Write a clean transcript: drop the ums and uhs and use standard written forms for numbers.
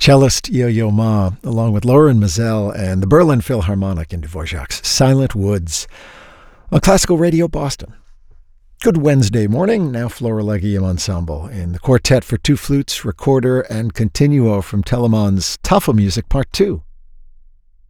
Cellist Yo-Yo Ma, along with Lauren Mazel and the Berlin Philharmonic in Dvorak's Silent Woods on Classical Radio Boston. Good Wednesday morning, now Florilegium Ensemble in the quartet for two flutes, recorder, and continuo from Telemann's Tafelmusik Part 2.